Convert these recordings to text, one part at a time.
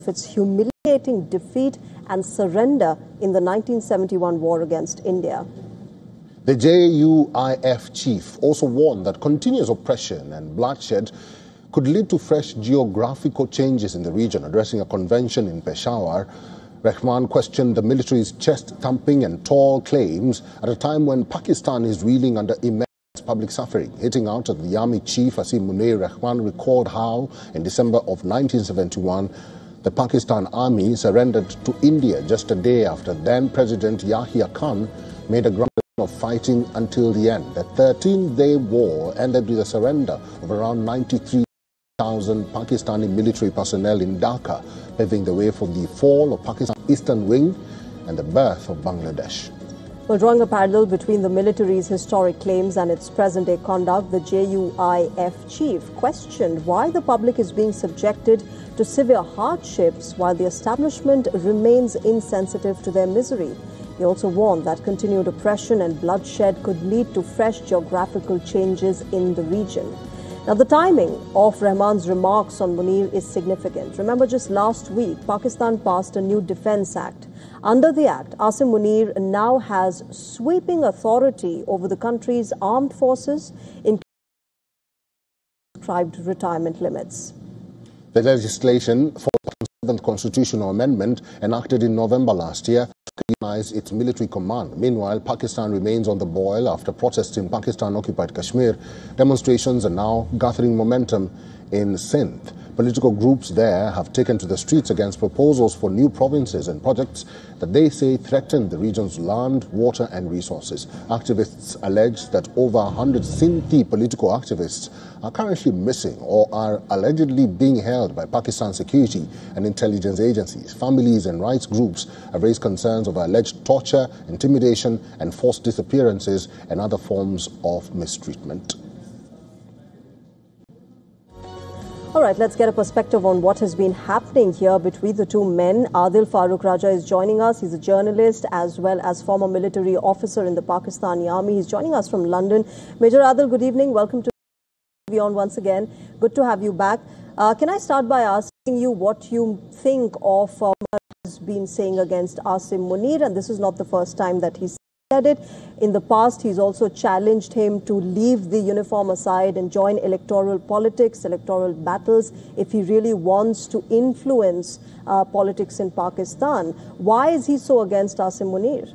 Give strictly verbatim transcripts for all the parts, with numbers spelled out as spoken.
its humiliating defeat and surrender in the nineteen seventy-one war against India. The J U I F chief also warned that continuous oppression and bloodshed could lead to fresh geographical changes in the region. Addressing a convention in Peshawar, Rahman questioned the military's chest-thumping and tall claims at a time when Pakistan is reeling under immense public suffering. Hitting out at the army chief Asim Munir, Rahman recalled how, in December of nineteen seventy-one, the Pakistan army surrendered to India just a day after then-President Yahya Khan made a ground of fighting until the end. The thirteen-day war ended with a surrender of around ninety-three thousand Pakistani military personnel in Dhaka, paving the way for the fall of Pakistan's eastern wing and the birth of Bangladesh. Well, drawing a parallel between the military's historic claims and its present-day conduct, the J U I F chief questioned why the public is being subjected to severe hardships while the establishment remains insensitive to their misery. He also warned that continued oppression and bloodshed could lead to fresh geographical changes in the region. Now, the timing of Rahman's remarks on Munir is significant. Remember, just last week, Pakistan passed a new Defence Act. Under the Act, Asim Munir now has sweeping authority over the country's armed forces, including prescribed retirement limits. The legislation for the seventh Constitutional Amendment, enacted in November last year, recognize its military command. Meanwhile, Pakistan remains on the boil after protests in Pakistan-occupied Kashmir. Demonstrations are now gathering momentum in Sindh. Political groups there have taken to the streets against proposals for new provinces and projects that they say threaten the region's land, water and resources. Activists allege that over one hundred Sindhi political activists are currently missing or are allegedly being held by Pakistan security and intelligence agencies. Families and rights groups have raised concerns over alleged torture, intimidation and forced disappearances and other forms of mistreatment. All right, let's get a perspective on what has been happening here between the two men. Adil Farooq Raja is joining us. He's a journalist as well as former military officer in the Pakistani army. He's joining us from London. Major Adil, good evening. Welcome to Beyond once again. Good to have you back. Uh, can I start by asking you what you think of uh, what has been saying against Asim Munir? And this is not the first time that he's said it. In the past, he's also challenged him to leave the uniform aside and join electoral politics, electoral battles, if he really wants to influence uh, politics in Pakistan. Why is he so against Asim Munir?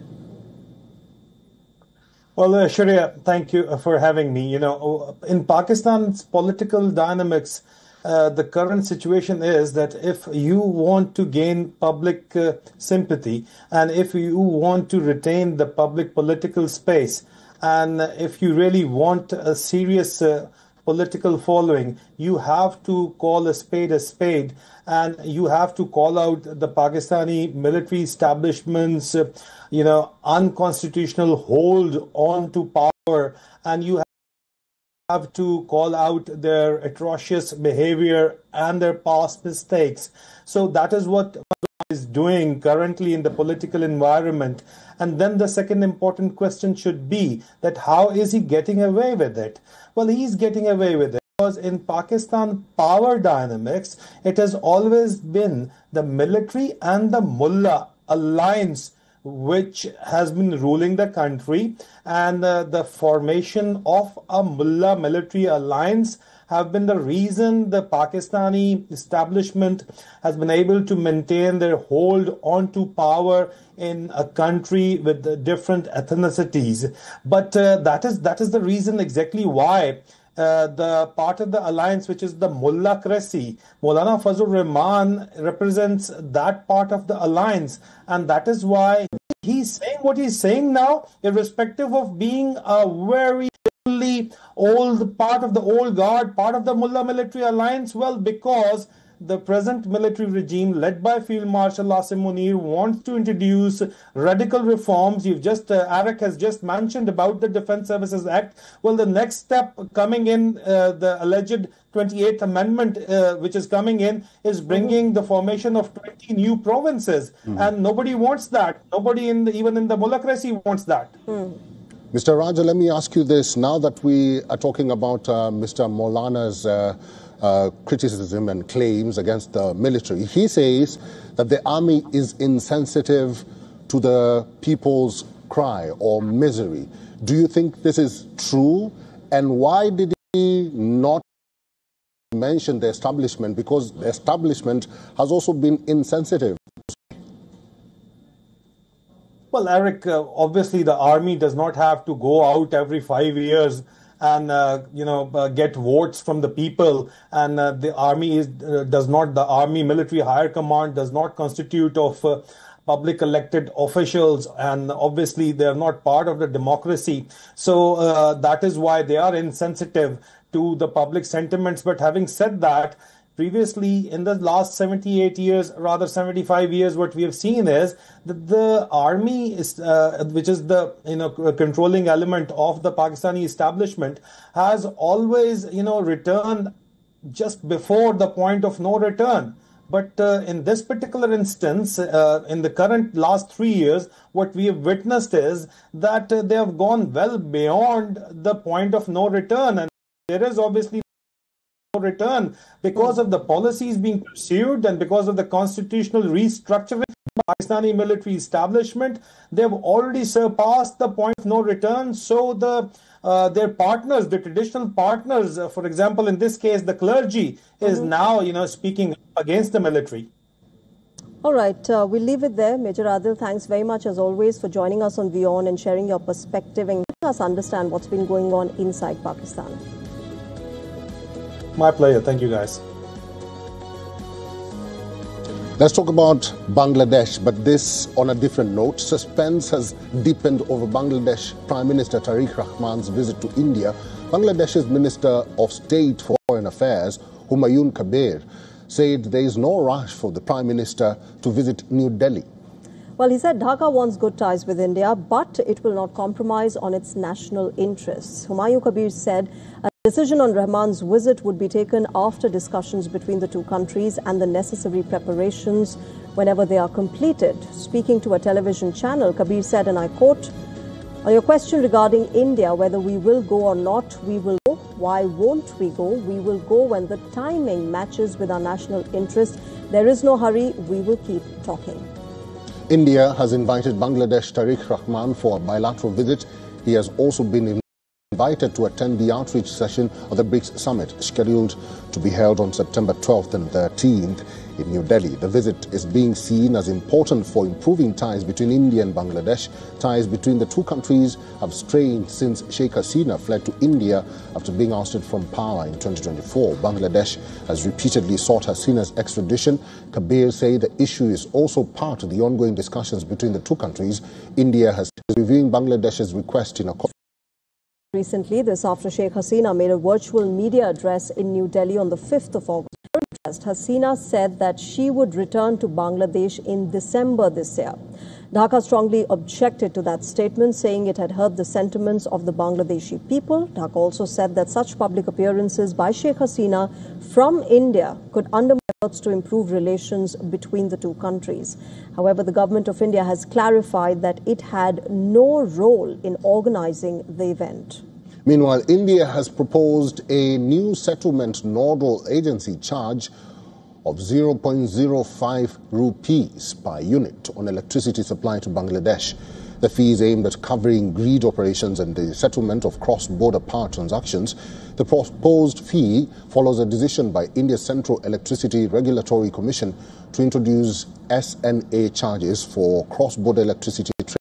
Well, uh, Sharia, thank you for having me. You know, in Pakistan's political dynamics, Uh, the current situation is that if you want to gain public uh, sympathy and if you want to retain the public political space and if you really want a serious uh, political following, you have to call a spade a spade and you have to call out the Pakistani military establishment's, uh, you know, unconstitutional hold on to power, and you have have to call out their atrocious behavior and their past mistakes. So that is what is doing currently in the political environment. And then the second important question should be that how is he getting away with it? Well, he's getting away with it because in Pakistan power dynamics, it has always been the military and the mullah alliance which has been ruling the country, and uh, the formation of a mullah military alliance have been the reason the Pakistani establishment has been able to maintain their hold onto power in a country with different ethnicities. But uh, that is that is the reason exactly why Uh, the part of the alliance, which is the Mullahcracy, Maulana Fazlur Rahman represents that part of the alliance, and that is why he's saying what he's saying now, irrespective of being a very old part of the old guard, part of the Mullah military alliance. Well, because the present military regime led by Field Marshal Asim Munir wants to introduce radical reforms. You've just, uh, Arak has just mentioned about the Defence Services Act. Well, the next step coming in, uh, the alleged twenty-eighth Amendment, uh, which is coming in, is bringing the formation of twenty new provinces. Mm. And nobody wants that. Nobody, in the, even in the Mullahcracy, wants that. Mm. Mister Raja, let me ask you this. Now that we are talking about uh, Mister Maulana's uh, uh, criticism and claims against the military. He says that the army is insensitive to the people's cry or misery. Do you think this is true? And why did he not mention the establishment? Because the establishment has also been insensitive. Well, Eric, uh, obviously the army does not have to go out every five years and, uh, you know, uh, get votes from the people. And uh, the army is, uh, does not, the army military higher command does not constitute of uh, public elected officials. And obviously they are not part of the democracy. So uh, that is why they are insensitive to the public sentiments. But having said that, previously, in the last seventy-eight years, rather seventy-five years, what we have seen is that the army, is, uh, which is the you know controlling element of the Pakistani establishment, has always you know returned just before the point of no return. But uh, in this particular instance, uh, in the current last three years, what we have witnessed is that uh, they have gone well beyond the point of no return, and there is obviously return because of the policies being pursued and because of the constitutional restructuring of the Pakistani military establishment. They have already surpassed the point of no return. So the uh, their partners, the traditional partners, uh, for example, in this case, the clergy, is mm-hmm. now you know speaking against the military. All right, uh, we'll leave it there. Major Adil, thanks very much as always for joining us on WION and sharing your perspective and letting us understand what's been going on inside Pakistan. My pleasure. Thank you, guys. Let's talk about Bangladesh, but this on a different note. Suspense has deepened over Bangladesh Prime Minister Tariq Rahman's visit to India. Bangladesh's Minister of State for Foreign Affairs, Humayun Kabir, said there is no rush for the Prime Minister to visit New Delhi. Well, he said Dhaka wants good ties with India, but it will not compromise on its national interests. Humayun Kabir said a decision on Rahman's visit would be taken after discussions between the two countries and the necessary preparations whenever they are completed. Speaking to a television channel, Kabir said, and I quote, "On your question regarding India, whether we will go or not, we will go. Why won't we go? We will go when the timing matches with our national interest. There is no hurry. We will keep talking." India has invited Bangladesh Tariq Rahman for a bilateral visit. He has also been invited to attend the outreach session of the BRICS summit, scheduled to be held on September twelfth and thirteenth in New Delhi. The visit is being seen as important for improving ties between India and Bangladesh. Ties between the two countries have strained since Sheikh Hasina fled to India after being ousted from power in twenty twenty-four. Bangladesh has repeatedly sought Hasina's extradition. Kabir said the issue is also part of the ongoing discussions between the two countries. India has been reviewing Bangladesh's request in a Recently, this after Sheikh Hasina made a virtual media address in New Delhi on the fifth of August. Hasina said that she would return to Bangladesh in December this year. Dhaka strongly objected to that statement, saying it had hurt the sentiments of the Bangladeshi people. Dhaka also said that such public appearances by Sheikh Hasina from India could undermine efforts to improve relations between the two countries. However, the government of India has clarified that it had no role in organizing the event. Meanwhile, India has proposed a new settlement nodal agency charge of zero point zero five rupees per unit on electricity supply to Bangladesh. The fee is aimed at covering grid operations and the settlement of cross-border power transactions. The proposed fee follows a decision by India's Central Electricity Regulatory Commission to introduce S N A charges for cross-border electricity trade.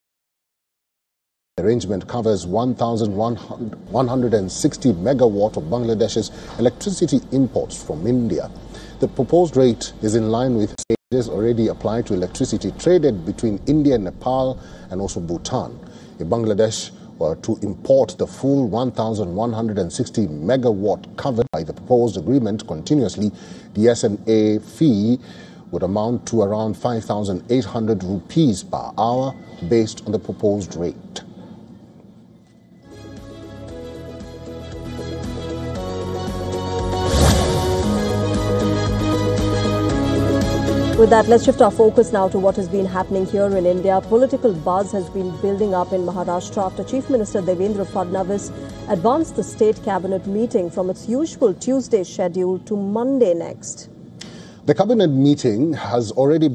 The arrangement covers one thousand one hundred sixty megawatt of Bangladesh's electricity imports from India. The proposed rate is in line with charges already applied to electricity traded between India and Nepal and also Bhutan. If Bangladesh were to import the full one thousand one hundred sixty megawatt covered by the proposed agreement continuously, the S N A fee would amount to around five thousand eight hundred rupees per hour based on the proposed rate. We'll with that, let's shift our focus now to what has been happening here in India. Political buzz has been building up in Maharashtra after Chief Minister Devendra Fadnavis advanced the state cabinet meeting from its usual Tuesday schedule to Monday next. The cabinet meeting has already